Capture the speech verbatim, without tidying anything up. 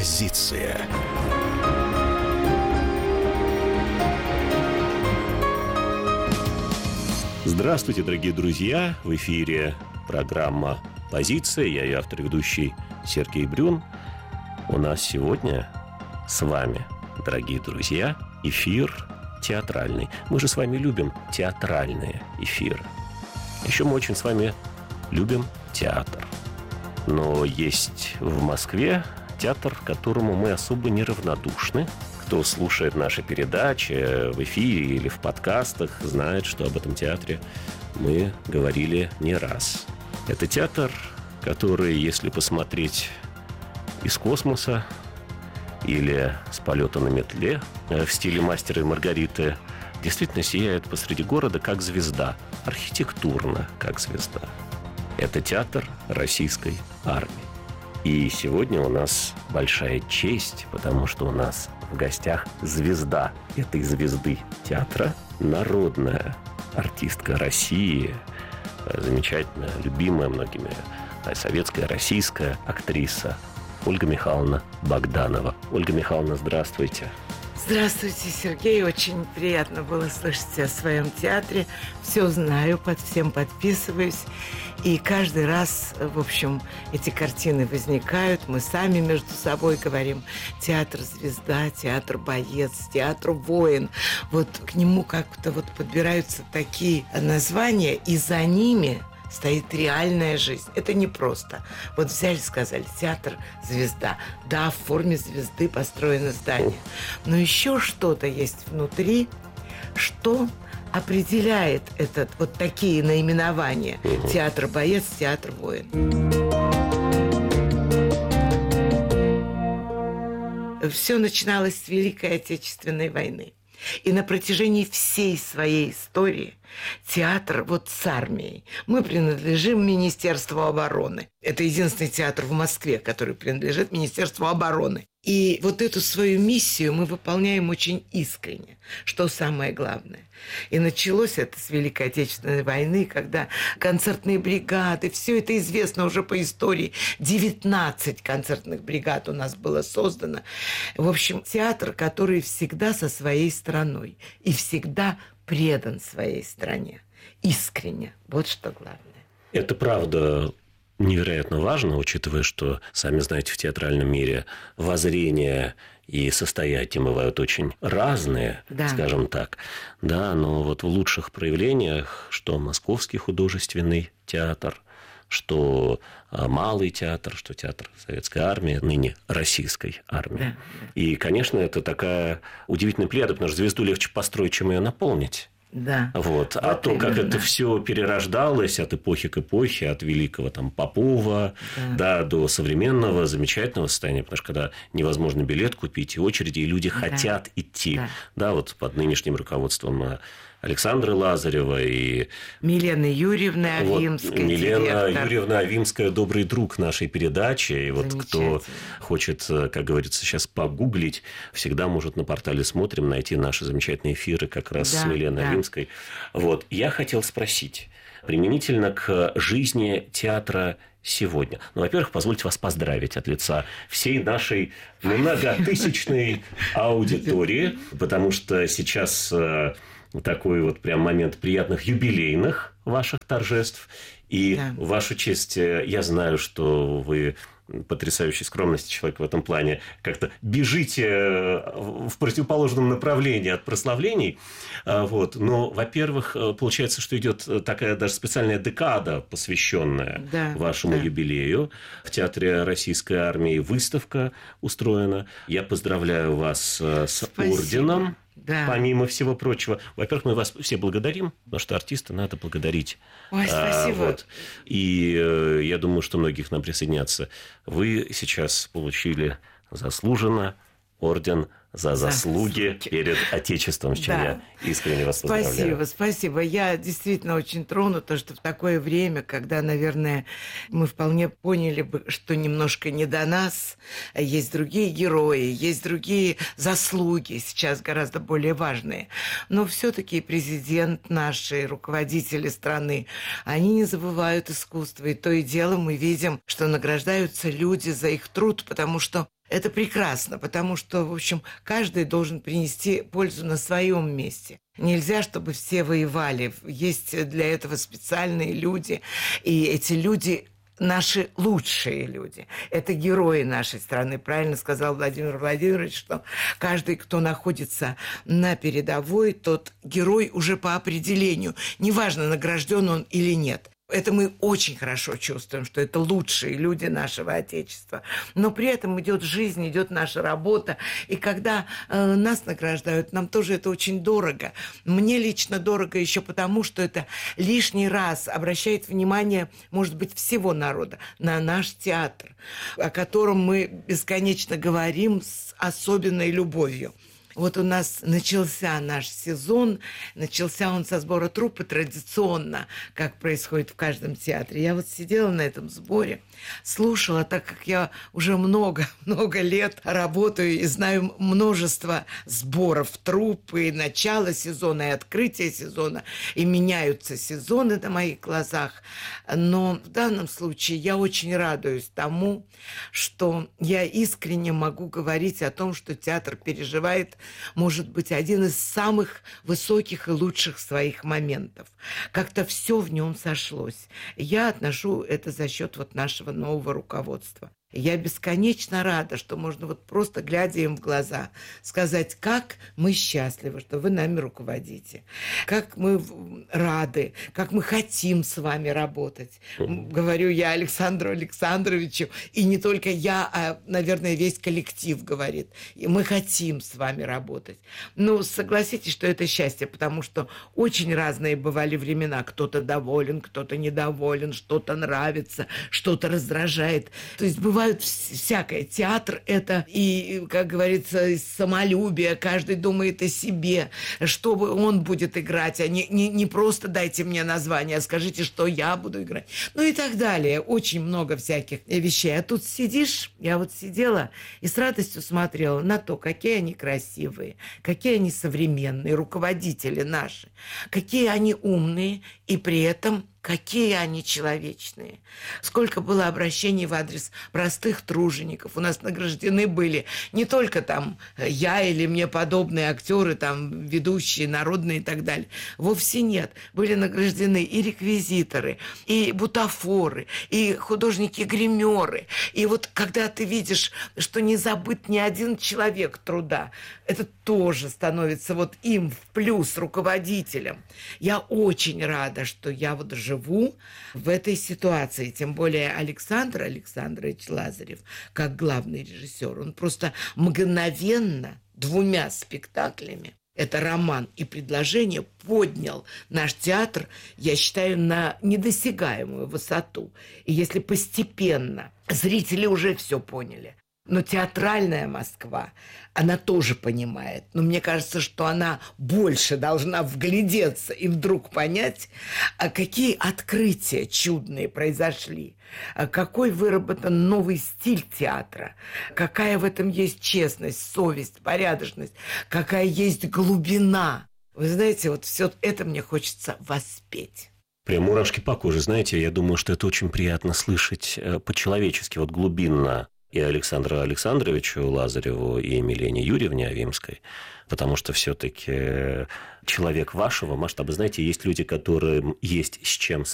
Позиция. Здравствуйте, дорогие друзья! В эфире программа «Позиция». Я ее автор и ведущий Сергей Брюн. У нас сегодня с вами, дорогие друзья, эфир театральный. Мы же с вами любим театральные эфиры. Еще мы очень с вами любим театр. Но есть в Москве театр, к которому мы особо не равнодушны. Кто слушает наши передачи в эфире или в подкастах, знает, что об этом театре мы говорили не раз. Это театр, который, если посмотреть из космоса или с полета на метле в стиле «Мастера и Маргариты», действительно сияет посреди города как звезда, архитектурно как звезда. Это театр российской армии. И сегодня у нас большая честь, потому что у нас в гостях звезда этой звезды театра, народная артистка России, замечательная, любимая многими советская, российская актриса Ольга Михайловна Богданова. Ольга Михайловна, здравствуйте. Здравствуйте, Сергей. Очень приятно было слышать о своем театре. Все знаю, под всем подписываюсь. И каждый раз, в общем, эти картины возникают. Мы сами между собой говорим: театр «Звезда», театр «Боец», театр «Воин». Вот к нему как-то вот подбираются такие названия, и за ними стоит реальная жизнь. Это не просто. Вот взяли, сказали: театр «Звезда». Да, в форме звезды построено здание. Но еще что-то есть внутри, что определяет этот, вот такие наименования. Театр «Боец», театр «Воин». Все начиналось с Великой Отечественной войны. И на протяжении всей своей истории театр вот с армией. Мы принадлежим Министерству обороны. Это единственный театр в Москве, который принадлежит Министерству обороны. И вот эту свою миссию мы выполняем очень искренне, что самое главное. И началось это с Великой Отечественной войны, когда концертные бригады, все это известно уже по истории, девятнадцать концертных бригад у нас было создано. В общем, театр, который всегда со своей страной и всегда предан своей стране. Искренне. Вот что главное. Это правда невероятно важно, учитывая, что, сами знаете, в театральном мире воззрения и состояния бывают очень разные, да. скажем так. Да, но вот в лучших проявлениях, что Московский художественный театр, что Малый театр, что театр Советской армии, ныне Российской армии. Да, да. И, конечно, это такая удивительная плеяда, потому что звезду легче построить, чем ее наполнить. Да. Вот. А вот то, именно. Как это все перерождалось от эпохи к эпохе, от великого там Попова да. Да, до современного замечательного состояния, потому что когда невозможно билет купить, и очереди, и люди да. хотят идти. Да. Да, вот под нынешним руководством Александры Лазаревой и Милены Юрьевны Авимской. Вот, Милена директор. Юрьевна Авимская, добрый друг нашей передачи. И вот кто хочет, как говорится, сейчас погуглить, всегда может на портале «Смотрим» найти наши замечательные эфиры как раз да, с Миленой да. Авимской. Вот. Я хотел спросить, применительно к жизни театра сегодня. Ну, во-первых, позвольте вас поздравить от лица всей нашей многотысячной аудитории, потому что сейчас такой вот прям момент приятных юбилейных ваших торжеств. И да. в вашу честь я знаю, что вы потрясающей скромности человек в этом плане, как-то бежите в противоположном направлении от прославлений. Вот. Но, во-первых, получается, что идет такая даже специальная декада, посвященная да, вашему да. юбилею. В Театре Российской армии выставка устроена. Я поздравляю вас с Спасибо. орденом. Да. Помимо всего прочего. Во-первых, мы вас все благодарим, потому что артиста надо благодарить. Ой, спасибо. А, вот. И э, я думаю, что многих нам присоединятся. Вы сейчас получили заслуженно орден за заслуги да. перед Отечеством, с чем да. я искренне вас поздравляю. Спасибо, спасибо. Я действительно очень тронута, что в такое время, когда, наверное, мы вполне поняли бы, что немножко не до нас, есть другие герои, есть другие заслуги, сейчас гораздо более важные. Но все-таки президент наш, и руководители страны, они не забывают искусство. И то и дело мы видим, что награждаются люди за их труд, потому что Это прекрасно, потому что, в общем, каждый должен принести пользу на своем месте. Нельзя, чтобы все воевали. Есть для этого специальные люди, и эти люди наши лучшие люди. Это герои нашей страны. Правильно сказал Владимир Владимирович, что каждый, кто находится на передовой, тот герой уже по определению. Неважно, награжден он или нет. Это мы очень хорошо чувствуем, что это лучшие люди нашего Отечества. Но при этом идет жизнь, идет наша работа. И когда э, нас награждают, нам тоже это очень дорого. Мне лично дорого еще потому, что это лишний раз обращает внимание, может быть, всего народа на наш театр, о котором мы бесконечно говорим с особенной любовью. Вот у нас начался наш сезон, начался он со сбора труппы традиционно, как происходит в каждом театре. Я вот сидела на этом сборе, слушала, так как я уже много-много лет работаю и знаю множество сборов труппы, и начало сезона, и открытие сезона, и меняются сезоны на моих глазах. Но в данном случае я очень радуюсь тому, что я искренне могу говорить о том, что театр переживает, может быть, один из самых высоких и лучших своих моментов. Как-то все в нем сошлось. Я отношу это за счет вот нашего нового руководства. Я бесконечно рада, что можно вот просто, глядя им в глаза, сказать, как мы счастливы, что вы нами руководите, как мы рады, как мы хотим с вами работать. Говорю я Александру Александровичу, и не только я, а, наверное, весь коллектив говорит. И мы хотим с вами работать. Ну, согласитесь, что это счастье, потому что очень разные бывали времена. Кто-то доволен, кто-то недоволен, что-то нравится, что-то раздражает. То есть бывает всякое. Театр – это и, как говорится, самолюбие. Каждый думает о себе, что он будет играть, а не, не, не просто дайте мне название, а скажите, что я буду играть. Ну и так далее. Очень много всяких вещей. А тут сидишь, я вот сидела и с радостью смотрела на то, какие они красивые, какие они современные, руководители наши, какие они умные и при этом какие они человечные. Сколько было обращений в адрес простых тружеников. У нас награждены были не только там я или мне подобные актеры, там ведущие, народные и так далее. Вовсе нет. Были награждены и реквизиторы, и бутафоры, и художники-гримеры. И вот когда ты видишь, что не забыт ни один человек труда, это тоже становится вот им в плюс, руководителем. Я очень рада, что я вот живу в этой ситуации. Тем более Александр Александрович Лазарев, как главный режиссер, он просто мгновенно двумя спектаклями, это роман и предложение, поднял наш театр, я считаю, на недосягаемую высоту. И если постепенно зрители уже все поняли, но театральная Москва, она тоже понимает. Но мне кажется, что она больше должна вглядеться и вдруг понять, а какие открытия чудные произошли, а какой выработан новый стиль театра, какая в этом есть честность, совесть, порядочность, какая есть глубина. Вы знаете, вот все это мне хочется воспеть. Прям мурашки по коже, знаете, я думаю, что это очень приятно слышать по-человечески, вот глубинно. И Александру Александровичу Лазареву, и Елене Юрьевне Авимской, потому что все-таки человек вашего масштаба, знаете, есть люди, которым есть с чем